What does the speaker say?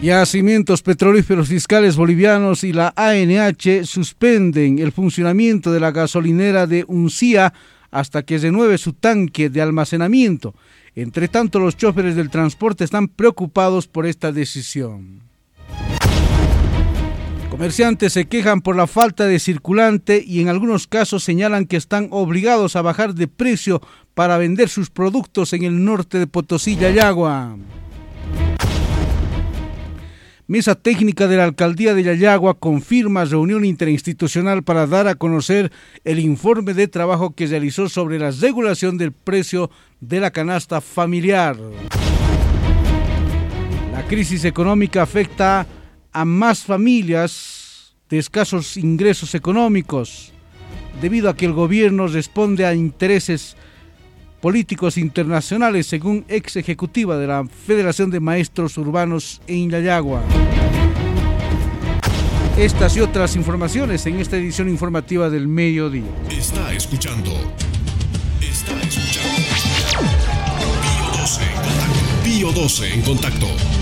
Yacimientos petrolíferos fiscales bolivianos y la ANH suspenden el funcionamiento de la gasolinera de Uncía hasta que renueve su tanque de almacenamiento. Entre tanto, los choferes del transporte están preocupados por esta decisión. Comerciantes se quejan por la falta de circulante y en algunos casos señalan que están obligados a bajar de precio para vender sus productos en el norte de Potosí, Yayagua. Mesa técnica de la Alcaldía de Yayagua confirma reunión interinstitucional para dar a conocer el informe de trabajo que realizó sobre la regulación del precio de la canasta familiar. La crisis económica afecta a más familias de escasos ingresos económicos, debido a que el gobierno responde a intereses políticos internacionales, según ex ejecutiva de la Federación de Maestros Urbanos en Yayagua. Estas y otras informaciones en esta edición informativa del mediodía. Está escuchando Pío 12 en contacto.